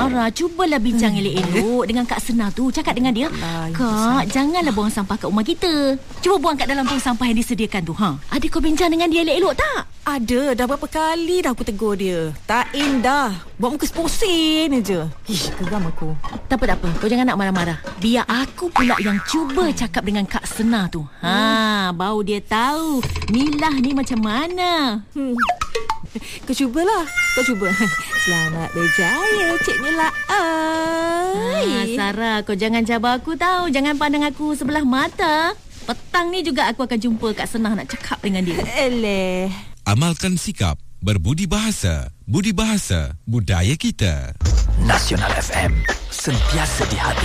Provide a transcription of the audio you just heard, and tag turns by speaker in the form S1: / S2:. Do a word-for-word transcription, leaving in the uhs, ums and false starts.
S1: Ara, cubalah bincang elok-elok dengan Kak Sena tu. Cakap dengan dia, Kak, janganlah buang sampah kat rumah kita. Cuba buang kat dalam tong sampah yang disediakan tu. Ha? Ada kau bincang dengan dia elok-elok tak?
S2: Ada, dah berapa kali dah aku tegur dia. Tak indah, buat muka seposin je. Ish, geram aku.
S1: Tak apa, tak apa. Kau jangan nak marah-marah. Biar aku pula yang cuba cakap dengan Kak Sena tu. Ha, baru dia tahu Milah ni macam mana.
S2: Hmm. Kau cubalah. Kau cuba. Selamat berjaya, Cik Mila.
S1: Ah, Sarah, kau jangan cabar aku tahu. Jangan pandang aku sebelah mata. Petang ni juga aku akan jumpa Kak Sena nak cakap dengan dia.
S2: Eleh.
S3: Amalkan sikap berbudi bahasa. Budi bahasa budaya kita.
S4: Nasional F M, sentiasa di hati.